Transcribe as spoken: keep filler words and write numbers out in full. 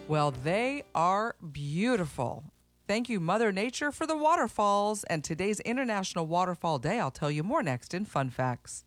Well, they are beautiful. Thank you, Mother Nature, for the waterfalls. And today's International Waterfall Day, I'll tell you more next in Fun Facts.